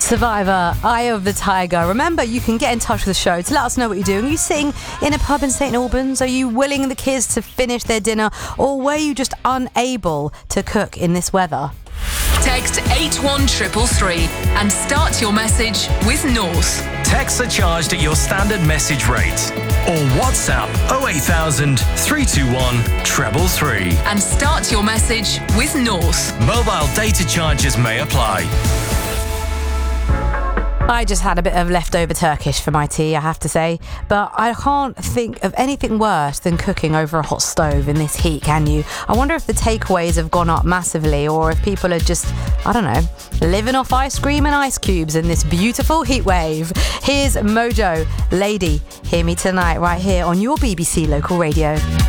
Survivor, Eye of the Tiger. Remember, you can get in touch with the show to let us know what you're doing. Are you sitting in a pub in St Albans? Are you willing the kids to finish their dinner? Or were you just unable to cook in this weather? Text 81333 and start your message with North. Texts are charged at your standard message rate. Or WhatsApp 08000 321 333. And start your message with North. Mobile data charges may apply. I just had a bit of leftover Turkish for my tea, I have to say. But I can't think of anything worse than cooking over a hot stove in this heat, can you? I wonder if the takeaways have gone up massively, or if people are just, I don't know, living off ice cream and ice cubes in this beautiful heat wave. Here's Mojo, Lady. Hear me tonight right here on your BBC Local Radio.